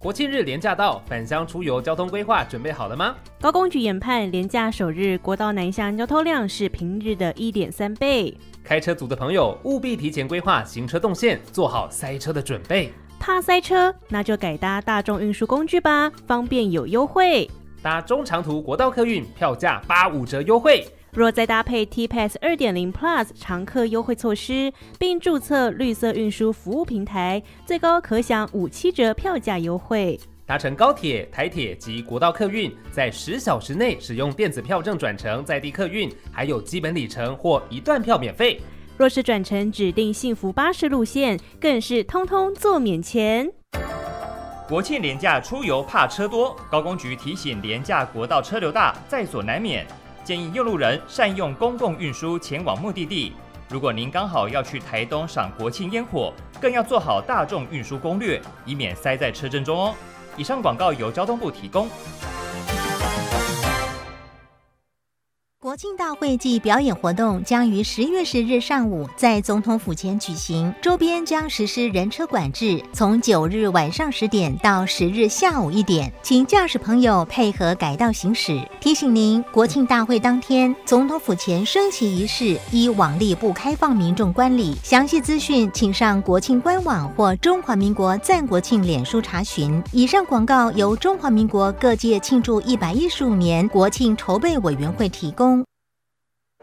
国庆日连假到，返乡出游交通规划准备好了吗？ 高公局研判，连假首日国道南向交通量是平日的 1.3 倍。 开车族的朋友务必提前规划行车动线，做好塞车的准备。 怕塞车，那就改搭大众运输工具吧，方便有优惠。 搭中长途国道客运，票价85折优惠。 若再搭配 T-Pass 2.0 Plus 常客优惠措施，并注册绿色运输服务平台，最高可享57折票价优惠。 搭乘高铁、台铁及国道客运，在10小时内使用电子票证转乘在地客运，还有基本里程或一段票免费。 若是转乘指定幸福巴士路线，更是通通做免钱。 国庆连假出游怕车多，高公局提醒连假国道车流大，在所难免。建议用路人善用公共运输前往目的地。如果您刚好要去台东赏国庆烟火，更要做好大众运输攻略，以免塞在车阵中哦。以上广告由交通部提供。 国庆大会暨表演活动将于10月10日上午在总统府前举行，周边将实施人车管制，从9日晚上10点到10日下午1点，请驾驶朋友配合改道行驶。提醒您，国庆大会当天，总统府前升旗仪式依往例不开放民众观礼。详细资讯请上国庆官网或中华民国赞国庆脸书查询。以上广告由中华民国各界庆祝115年国庆筹备委员会提供。